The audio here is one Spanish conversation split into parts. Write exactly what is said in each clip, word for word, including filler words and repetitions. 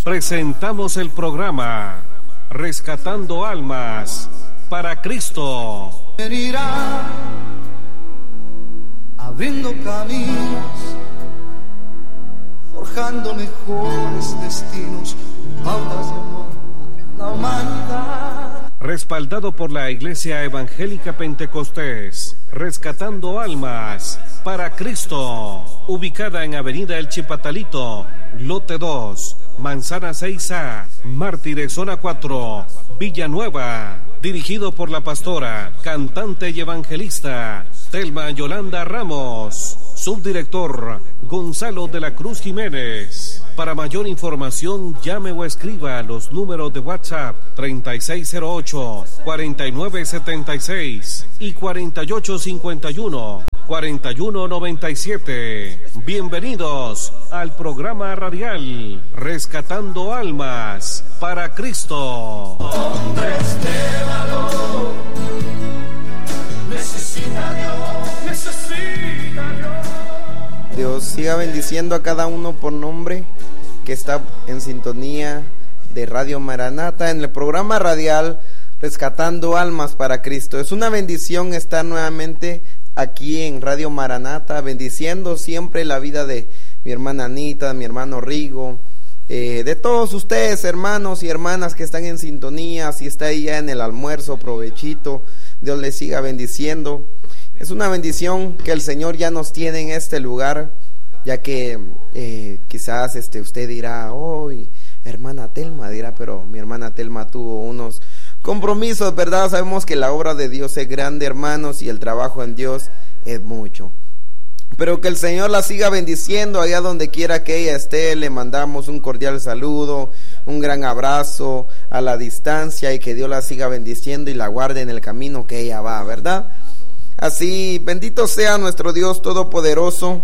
presentamos el programa Rescatando Almas para Cristo. Irá abriendo caminos, forjando mejores destinos, pautas de amor para la humanidad. Respaldado por la Iglesia Evangélica Pentecostés, Rescatando Almas para Cristo, ubicada en Avenida El Chipatalito, Lote dos, Manzana seis A, Mártires, Zona cuatro, Villanueva. Dirigido por la pastora, cantante y evangelista Telma Yolanda Ramos. Subdirector Gonzalo de la Cruz Jiménez. Para mayor información, llame o escriba a los números de WhatsApp treinta y seis cero ocho, cuarenta y nueve setenta y seis y cuarenta y ocho cincuenta y uno, cuarenta y uno noventa y siete. Bienvenidos al programa radial Rescatando Almas para Cristo. Hombres de valor, necesita Dios, necesita Dios. Dios siga bendiciendo a cada uno por nombre que está en sintonía de Radio Maranata en el programa radial Rescatando Almas para Cristo. Es una bendición estar nuevamente aquí en Radio Maranata, bendiciendo siempre la vida de mi hermana Anita, mi hermano Rigo, eh, de todos ustedes, hermanos y hermanas que están en sintonía. Si está ahí ya en el almuerzo, provechito, Dios les siga bendiciendo. Es una bendición que el Señor ya nos tiene en este lugar, ya que eh, quizás este, usted dirá, oh, hermana Telma, dirá, pero mi hermana Telma tuvo unos compromisos, ¿verdad? Sabemos que la obra de Dios es grande, hermanos, y el trabajo en Dios es mucho. Pero que el Señor la siga bendiciendo allá donde quiera que ella esté. Le mandamos un cordial saludo, un gran abrazo a la distancia, y que Dios la siga bendiciendo y la guarde en el camino que ella va, ¿verdad? Así, bendito sea nuestro Dios Todopoderoso,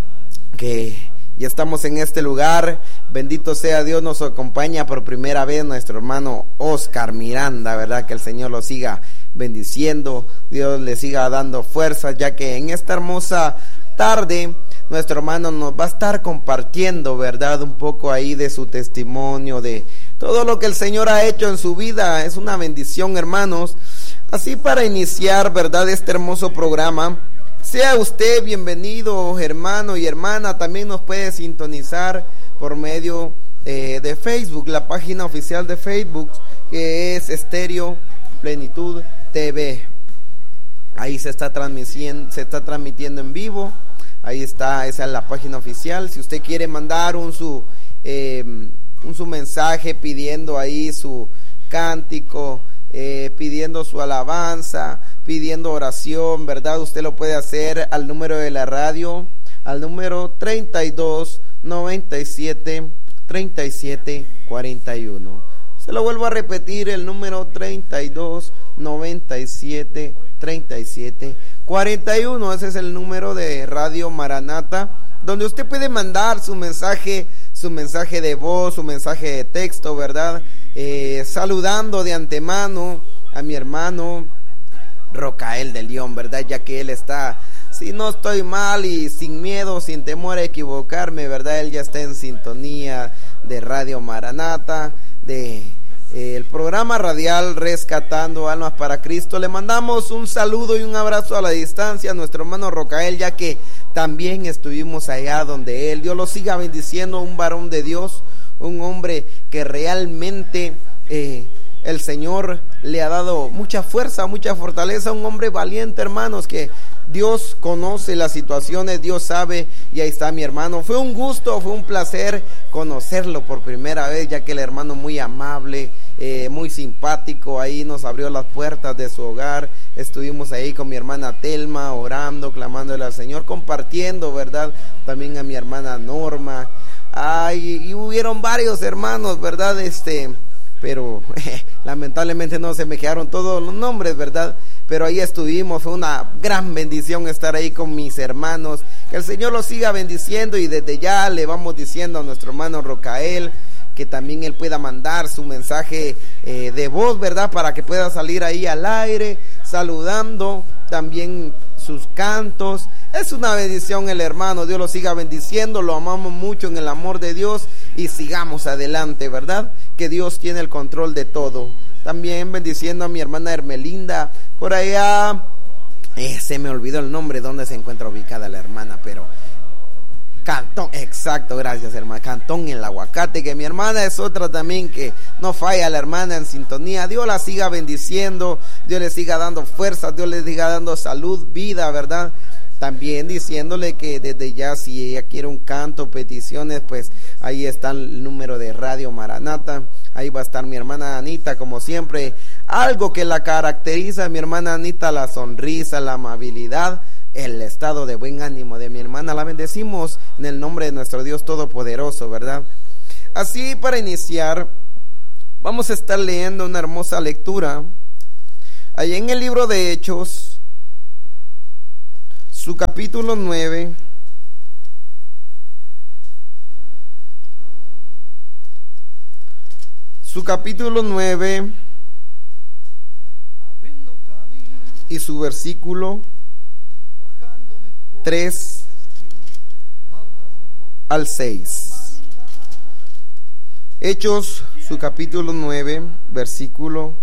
que ya estamos en este lugar. Bendito sea Dios, nos acompaña por primera vez nuestro hermano Oscar Miranda, ¿verdad? Que el Señor lo siga bendiciendo, Dios le siga dando fuerzas, ya que en esta hermosa tarde nuestro hermano nos va a estar compartiendo, ¿verdad? Un poco ahí de su testimonio, de todo lo que el Señor ha hecho en su vida. Es una bendición, hermanos. Así, para iniciar, ¿verdad?, este hermoso programa, sea usted bienvenido, hermano y hermana. También nos puede sintonizar por medio eh, de Facebook, la página oficial de Facebook, que es Estéreo Plenitud T V. Ahí se está transmitiendo, se está transmitiendo en vivo. Ahí está, esa es la página oficial. Si usted quiere mandar un su, eh, un su mensaje pidiendo ahí su cántico, Eh, pidiendo su alabanza, pidiendo oración, ¿verdad? Usted lo puede hacer al número de la radio, al número treinta y dos, noventa y siete, treinta y siete, cuarenta y uno. Se lo vuelvo a repetir, el número treinta y dos, noventa y siete, treinta y siete, cuarenta y uno. Ese es el número de Radio Maranata, donde usted puede mandar su mensaje, su mensaje de voz, su mensaje de texto, ¿verdad? Eh, saludando de antemano a mi hermano Rocael de León, ¿verdad? Ya que él está, si no estoy mal y sin miedo, sin temor a equivocarme, ¿verdad? Él ya está en sintonía de Radio Maranata, de eh, el programa radial Rescatando Almas para Cristo. Le mandamos un saludo y un abrazo a la distancia a nuestro hermano Rocael, ya que también estuvimos allá donde él. Dios lo siga bendiciendo, un varón de Dios, un hombre que realmente eh, el Señor le ha dado mucha fuerza, mucha fortaleza, un hombre valiente, hermanos, que Dios conoce las situaciones, Dios sabe, y ahí está mi hermano. Fue un gusto, fue un placer conocerlo por primera vez, ya que el hermano muy amable, eh, muy simpático, ahí nos abrió las puertas de su hogar. Estuvimos ahí con mi hermana Telma, orando, clamándole al Señor, compartiendo, ¿verdad? También a mi hermana Norma. Ay, y hubieron varios hermanos, ¿verdad? Este, pero eh, lamentablemente no se me quedaron todos los nombres, ¿verdad? Pero ahí estuvimos, fue una gran bendición estar ahí con mis hermanos. Que el Señor los siga bendiciendo, y desde ya le vamos diciendo a nuestro hermano Rocael que también él pueda mandar su mensaje eh, de voz, ¿verdad? Para que pueda salir ahí al aire, saludando también sus cantos, Es una bendición el hermano. Dios lo siga bendiciendo. Lo amamos mucho en el amor de Dios. Y sigamos adelante, ¿verdad? Que Dios tiene el control de todo. También bendiciendo a mi hermana Hermelinda. Por allá, eh, se me olvidó el nombre, dónde se encuentra ubicada la hermana, pero Cantón, exacto, gracias hermana. Cantón El Aguacate, que mi hermana es otra también que no falla, la hermana en sintonía. Dios la siga bendiciendo, Dios le siga dando fuerza, Dios le siga dando salud, vida, ¿verdad? También diciéndole que desde ya, si ella quiere un canto, peticiones, pues ahí está el número de Radio Maranata. Ahí va a estar mi hermana Anita, como siempre. Algo que la caracteriza, mi hermana Anita, la sonrisa, la amabilidad, el estado de buen ánimo de mi hermana. La bendecimos en el nombre de nuestro Dios Todopoderoso, ¿verdad? Así, para iniciar, vamos a estar leyendo una hermosa lectura ahí en el libro de Hechos, su capítulo nueve, su capítulo nueve y su versículo tres al seis. Hechos, su capítulo nueve, versículo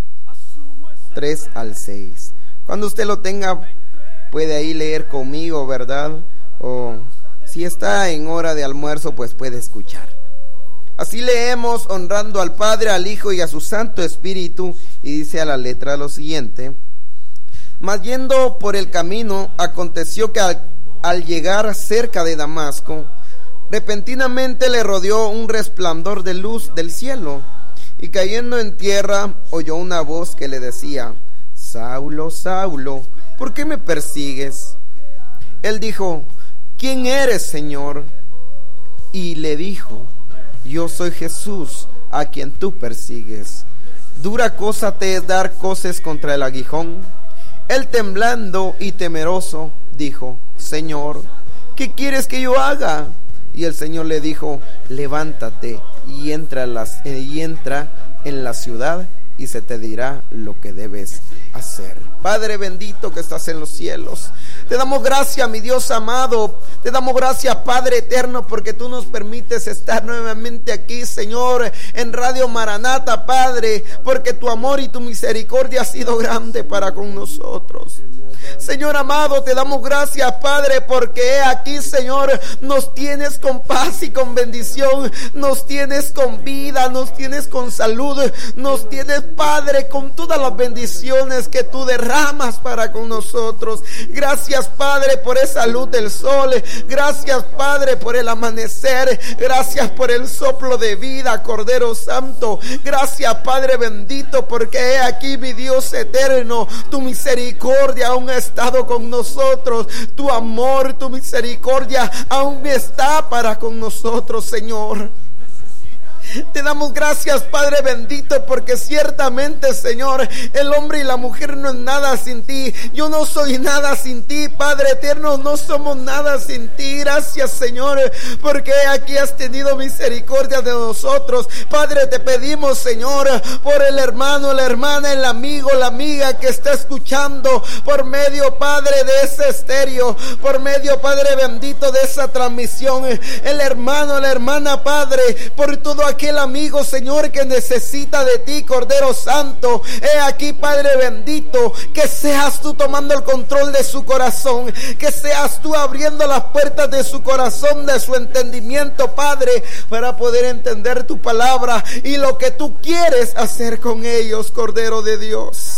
tres al seis. Cuando usted lo tenga, puede ahí leer conmigo, ¿verdad? O si está en hora de almuerzo, pues puede escuchar. Así leemos, honrando al Padre, al Hijo y a su Santo Espíritu, y dice a la letra lo siguiente: mas yendo por el camino, aconteció que al, al llegar cerca de Damasco, repentinamente le rodeó un resplandor de luz del cielo, y cayendo en tierra, oyó una voz que le decía: Saulo, Saulo, ¿por qué me persigues? Él dijo: ¿quién eres, Señor? Y le dijo: yo soy Jesús, a quien tú persigues. ¿Dura cosa te es dar coces contra el aguijón? Él, temblando y temeroso, dijo: Señor, ¿qué quieres que yo haga? Y el Señor le dijo: levántate y entra, en las, eh, y entra en la ciudad, y se te dirá lo que debes hacer. Padre bendito que estás en los cielos, te damos gracias, mi Dios amado. Te damos gracias, Padre eterno, porque tú nos permites estar nuevamente aquí, Señor, en Radio Maranata, Padre, porque tu amor y tu misericordia ha sido grande para con nosotros. Señor amado, te damos gracias, Padre, porque aquí, Señor, nos tienes con paz y con bendición, nos tienes con vida, nos tienes con salud, nos tienes, Padre, con todas las bendiciones que tú derramas para con nosotros. Gracias, Padre, por esa luz del sol. Gracias, Padre, por el amanecer. Gracias por el soplo de vida, Cordero Santo. Gracias, Padre bendito, porque he aquí, mi Dios eterno, tu misericordia aún ha estado con nosotros. Tu amor, tu misericordia aún está para con nosotros, Señor. Te damos gracias, Padre bendito, porque ciertamente, Señor, el hombre y la mujer no es nada sin ti. Yo no soy nada sin ti, Padre eterno, no somos nada sin ti. Gracias, Señor, porque aquí has tenido misericordia de nosotros. Padre, te pedimos, Señor, por el hermano, la hermana, el amigo, la amiga que está escuchando por medio, Padre, de ese estéreo, por medio, Padre bendito, de esa transmisión, el hermano, la hermana, Padre, por todo aquel amigo, Señor, que necesita de ti, Cordero Santo. He aquí, Padre bendito, que seas tú tomando el control de su corazón, que seas tú abriendo las puertas de su corazón, de su entendimiento, Padre, para poder entender tu palabra y lo que tú quieres hacer con ellos, Cordero de Dios.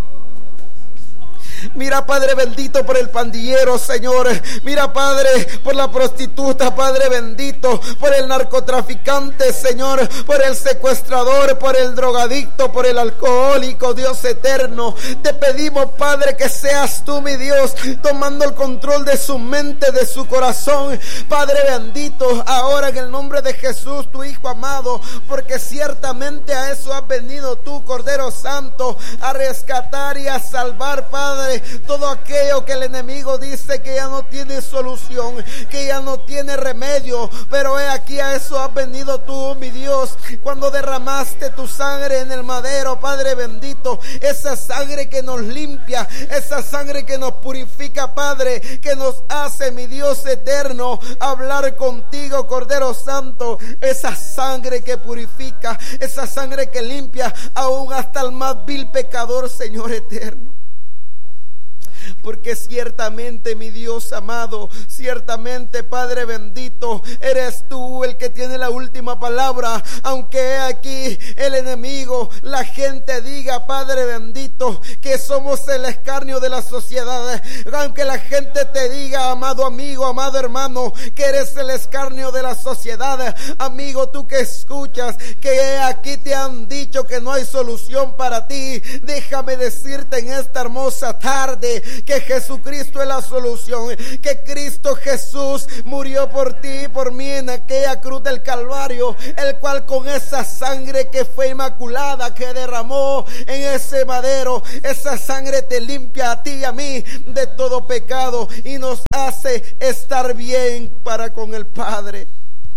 Mira, Padre bendito, por el pandillero, Señor. Mira, Padre, por la prostituta, Padre bendito, por el narcotraficante, Señor, por el secuestrador, por el drogadicto, por el alcohólico, Dios eterno. Te pedimos, Padre, que seas tú, mi Dios, tomando el control de su mente, de su corazón, Padre bendito, ahora en el nombre de Jesús, tu Hijo amado, porque ciertamente a eso has venido tú, Cordero Santo, a rescatar y a salvar, Padre, todo aquello que el enemigo dice que ya no tiene solución, que ya no tiene remedio. Pero he aquí, a eso has venido tú, mi Dios, cuando derramaste tu sangre en el madero, Padre bendito, esa sangre que nos limpia, esa sangre que nos purifica, Padre, que nos hace, mi Dios eterno, hablar contigo, Cordero Santo, esa sangre que purifica, esa sangre que limpia aún hasta el más vil pecador, Señor eterno. Porque ciertamente, mi Dios amado, ciertamente, Padre bendito, eres tú el que tiene la última palabra. Aunque aquí el enemigo, la gente diga, Padre bendito, que somos el escarnio de la sociedad. Aunque la gente te diga, amado amigo, amado hermano, que eres el escarnio de la sociedad. Amigo, tú que escuchas, que aquí te han dicho que no hay solución para ti. Déjame decirte en esta hermosa tarde que Jesucristo es la solución, que Cristo Jesús murió por ti y por mí en aquella cruz del Calvario, el cual con esa sangre que fue inmaculada, que derramó en ese madero, esa sangre te limpia a ti y a mí de todo pecado y nos hace estar bien para con el Padre.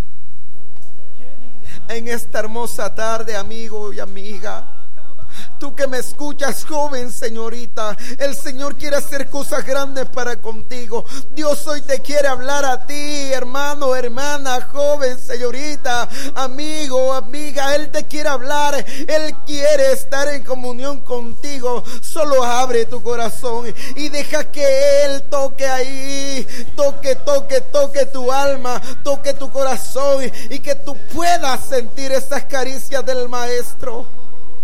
En esta hermosa tarde, amigo y amiga, tú que me escuchas, joven, señorita, el Señor quiere hacer cosas grandes para contigo. Dios hoy te quiere hablar a ti, hermano, hermana, joven, señorita, amigo, amiga. Él te quiere hablar, Él quiere estar en comunión contigo. Solo abre tu corazón y deja que Él toque ahí, toque, toque, toque tu alma, toque tu corazón y que tú puedas sentir esas caricias del Maestro.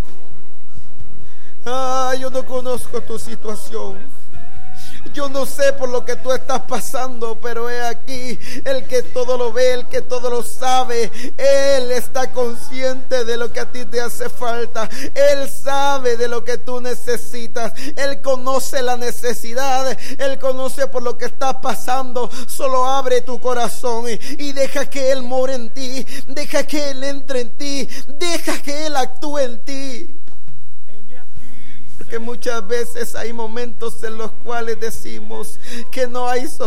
Ah, yo no conozco tu situación. Yo no sé por lo que tú estás pasando, pero he aquí el que todo lo ve, el que todo lo sabe. Él está consciente de lo que a ti te hace falta. Él sabe de lo que tú necesitas. Él conoce la necesidad. Él conoce por lo que estás pasando. Solo abre tu corazón y deja que Él more en ti. Deja que Él entre en ti. Deja que Él actúe en ti. Porque muchas veces hay momentos en los cuales decimos que no hay solución.